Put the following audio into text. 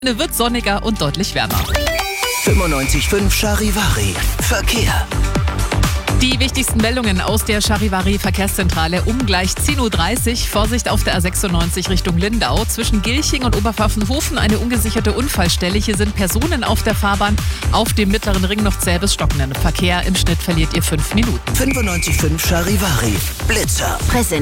Wird sonniger und deutlich wärmer. 95.5 Charivari. Verkehr. Die wichtigsten Meldungen aus der Charivari-Verkehrszentrale um gleich 10.30 Uhr. Vorsicht auf der A96 Richtung Lindau. Zwischen Gilching und Oberpfaffenhofen eine ungesicherte Unfallstelle. Hier sind Personen auf der Fahrbahn. Auf dem mittleren Ring noch zäh bis stockenden Verkehr. Im Schnitt verliert ihr 5 Minuten. 95.5 Charivari. Blitzer.